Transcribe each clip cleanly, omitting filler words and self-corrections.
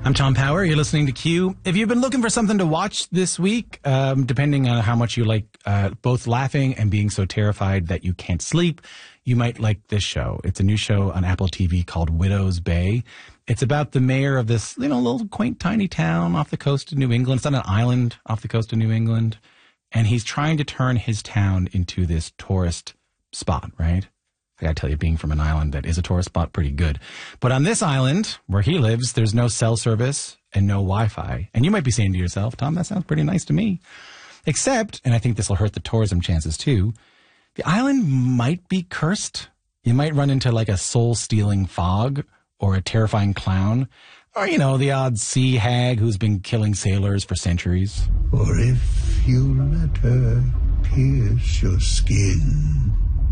I'm Tom Power. You're listening to Q. If you've been looking for something to watch this week, depending on how much you like both laughing and being so terrified that you can't sleep, you might like this show. It's a new show on Apple TV called Widow's Bay. It's about the mayor of this, little quaint, tiny town off the coast of New England. It's on an island off the coast of New England. And he's trying to turn his town into this tourist spot, right? I gotta tell you, being from an island that is a tourist spot, pretty good. But on this island where he lives, there's no cell service and no Wi-Fi. And you might be saying to yourself, Tom, that sounds pretty nice to me. Except, and I think this will hurt the tourism chances too, the island might be cursed. You might run into like a soul-stealing fog or a terrifying clown or, the odd sea hag who's been killing sailors for centuries. Or if you let her pierce your skin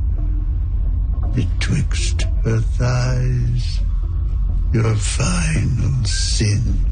betwixt her thighs, your final sin.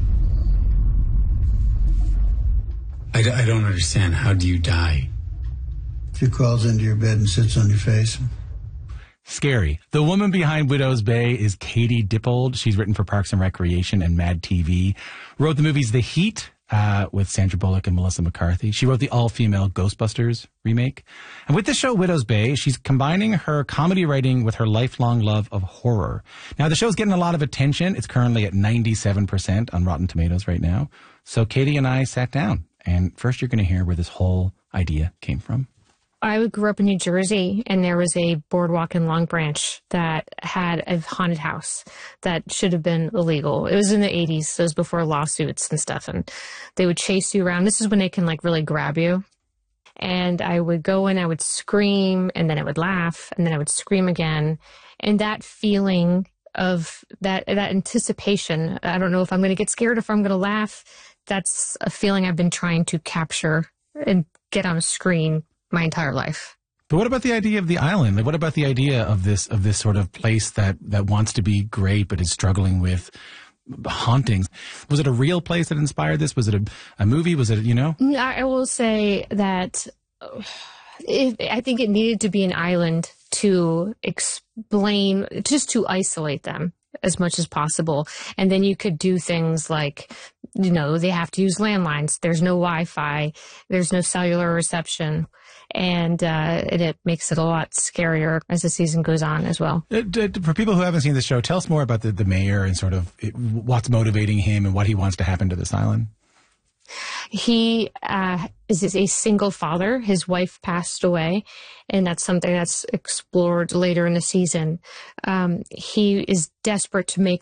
I don't understand. How do you die? She crawls into your bed and sits on your face. Scary. The woman behind Widow's Bay is Katie Dippold. She's written for Parks and Recreation and Mad TV. Wrote the movies The Heat with Sandra Bullock and Melissa McCarthy. She wrote the all-female Ghostbusters remake. And with the show Widow's Bay, she's combining her comedy writing with her lifelong love of horror. Now, the show's getting a lot of attention. It's currently at 97% on Rotten Tomatoes right now. So Katie and I sat down. And first, you're going to hear where this whole idea came from. I grew up in New Jersey, and there was a boardwalk in Long Branch that had a haunted house that should have been illegal. It was in the 80s, so it was before lawsuits and stuff, and they would chase you around. This is when they can, really grab you. And I would go in, I would scream, and then I would laugh, and then I would scream again. And that feeling of that anticipation, I don't know if I'm going to get scared or if I'm going to laugh, that's a feeling I've been trying to capture and get on a screen my entire life. But what about the idea of the island? What about the idea of this sort of place that wants to be great but is struggling with hauntings? Was it a real place that inspired this? Was it a movie? Was it, I will say that I think it needed to be an island to explain, just to isolate them as much as possible. And then you could do things like, they have to use landlines. There's no Wi-Fi. There's no cellular reception. And it makes it a lot scarier as the season goes on as well. For people who haven't seen the show, tell us more about the mayor and sort of what's motivating him and what he wants to happen to this island. He is a single father. His wife passed away, and that's something that's explored later in the season. He is desperate to make